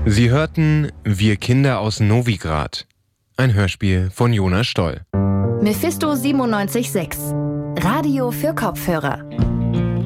Sie hörten Wir Kinder aus Novigrad, ein Hörspiel von Jonas Stoll. Mephisto 97.6, Radio für Kopfhörer.